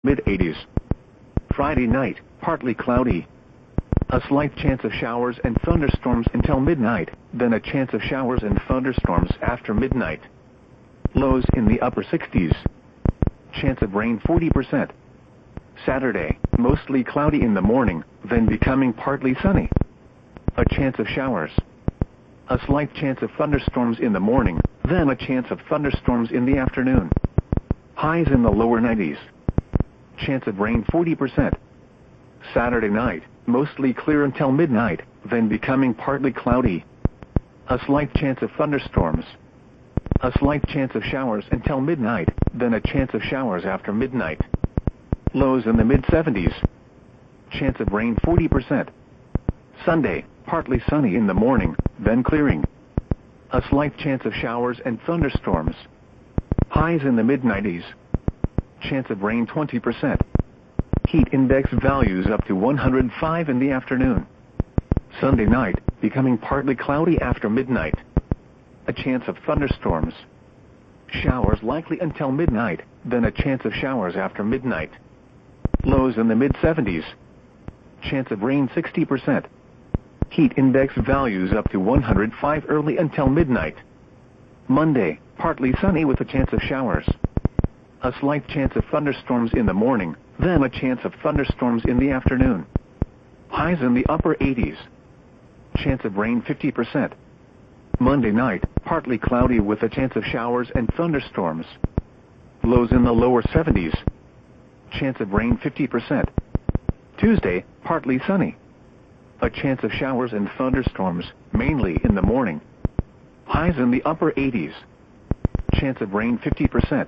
mid-80s. Friday night, partly cloudy. A slight chance of showers and thunderstorms until midnight, then a chance of showers and thunderstorms after midnight. Lows in the upper 60s. Chance of rain 40%. Saturday, mostly cloudy in the morning, then becoming partly sunny. A chance of showers. A slight chance of thunderstorms in the morning, then a chance of thunderstorms in the afternoon. Highs in the lower 90s. Chance of rain 40%. Saturday night, mostly clear until midnight, then becoming partly cloudy. A slight chance of thunderstorms. A slight chance of showers until midnight, then a chance of showers after midnight. Lows in the mid-70s. Chance of rain 40%. Sunday, partly sunny in the morning, then clearing. A slight chance of showers and thunderstorms. Highs in the mid-90s. Chance of rain 20%. Heat index values up to 105 in the afternoon. Sunday night, becoming partly cloudy after midnight. A chance of thunderstorms. Showers likely until midnight, then a chance of showers after midnight. Lows in the mid-70s. Chance of rain 60%. Heat index values up to 105 early until midnight. Monday, partly sunny with a chance of showers. A slight chance of thunderstorms in the morning, then a chance of thunderstorms in the afternoon. Highs in the upper 80s. Chance of rain 50%. Monday night, partly cloudy with a chance of showers and thunderstorms. Lows in the lower 70s. Chance of rain 50%. Tuesday, partly sunny. A chance of showers and thunderstorms, mainly in the morning. Highs in the upper 80s. Chance of rain 50%.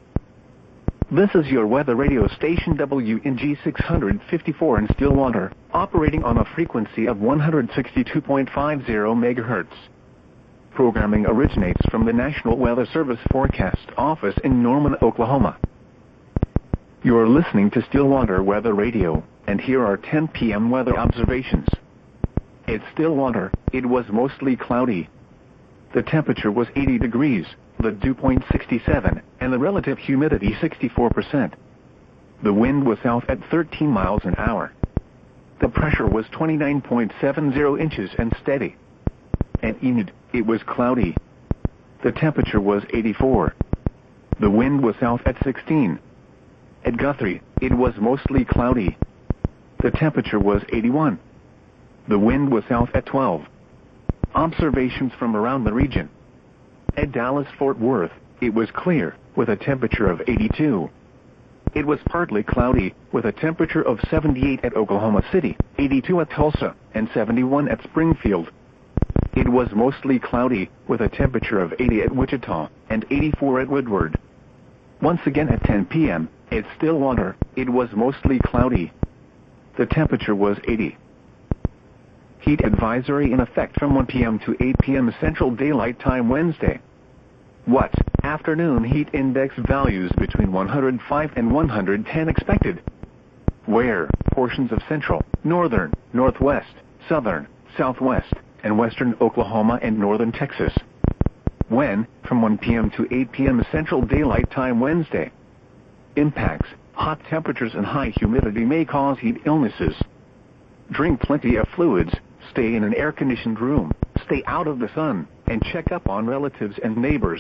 This is your weather radio station WNG 654 in Stillwater, operating on a frequency of 162.50 MHz. Programming originates from the National Weather Service Forecast Office in Norman, Oklahoma. You're listening to Stillwater Weather Radio, and here are 10 p.m. weather observations. At Stillwater, it was mostly cloudy. The temperature was 80 degrees, the dew point 67, and the relative humidity 64%. The wind was south at 13 miles an hour. The pressure was 29.70 inches and steady. At Enid, it was cloudy. The temperature was 84. The wind was south at 16. At Guthrie, it was mostly cloudy. The temperature was 81. The wind was south at 12. Observations from around the region. At Dallas-Fort Worth, it was clear, with a temperature of 82. It was partly cloudy, with a temperature of 78 at Oklahoma City, 82 at Tulsa, and 71 at Springfield. It was mostly cloudy, with a temperature of 80 at Wichita, and 84 at Woodward. Once again at 10 p.m., at Stillwater, it was mostly cloudy. The temperature was 80. Heat advisory in effect from 1 p.m. to 8 p.m. Central Daylight Time Wednesday. What? Afternoon heat index values between 105 and 110 expected. Where? Portions of central, northern, northwest, southern, southwest, and western Oklahoma and northern Texas. When? From 1 p.m. to 8 p.m. Central Daylight Time Wednesday. Impacts. Hot temperatures and high humidity may cause heat illnesses. Drink plenty of fluids, stay in an air-conditioned room, stay out of the sun, and check up on relatives and neighbors.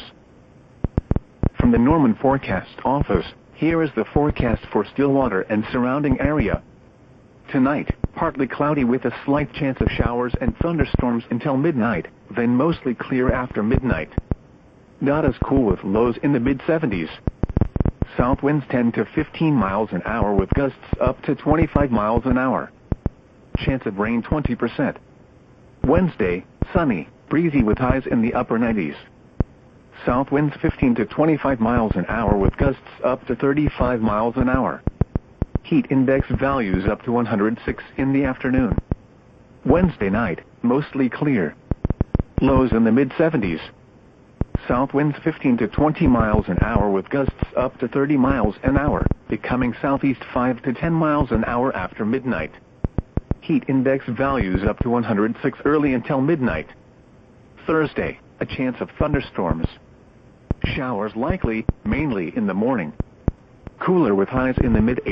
From the Norman Forecast Office, here is the forecast for Stillwater and surrounding area. Tonight, partly cloudy with a slight chance of showers and thunderstorms until midnight, then mostly clear after midnight. Not as cool with lows in the mid-70s. South winds 10 to 15 miles an hour with gusts up to 25 miles an hour. Chance of rain 20%. Wednesday, sunny, breezy with highs in the upper 90s. South winds 15 to 25 miles an hour with gusts up to 35 miles an hour. Heat index values up to 106 in the afternoon. Wednesday night, mostly clear. Lows in the mid-70s. South winds 15 to 20 miles an hour with gusts up to 30 miles an hour, becoming southeast 5 to 10 miles an hour after midnight. Heat index values up to 106 early until midnight. Thursday, a chance of thunderstorms. Showers likely, mainly in the morning. Cooler with highs in the mid-80s.